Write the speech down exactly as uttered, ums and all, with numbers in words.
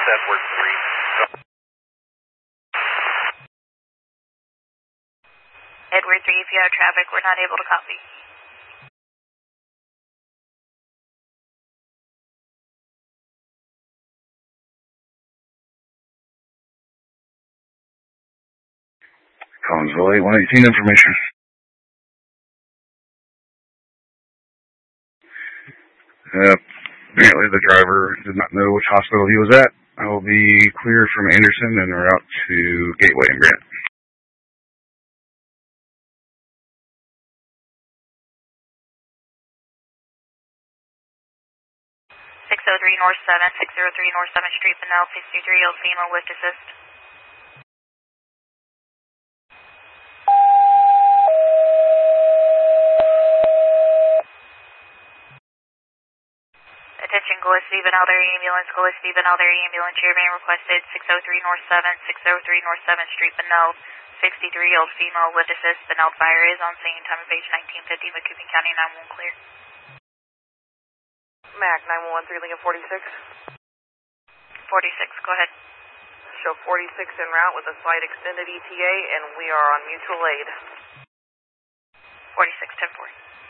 Edward three. Edward three, if you have traffic, we're not able to copy. Collinsville eight one eighteen information. Uh, apparently the driver did not know which hospital he was at. I will be clear from Anderson and route to Gateway and Grant. six oh three North seven, six oh three North seventh Street, Benel, sixty-three year old female with assist. Attention, Gillespie, Benelder Ambulance, Gillespie, Benelder Ambulance, your van requested six oh three North seventh, six oh three North seventh Street, Benel, sixty-three year old female with assist. Benel fire is on scene, time of page nineteen fifty, Macoupin County, nine one one clear. Mac, nine one one three Lincoln forty-six. forty-six, go ahead. Show forty-six en route with a slight extended E T A, and we are on mutual aid. forty-six, ten four.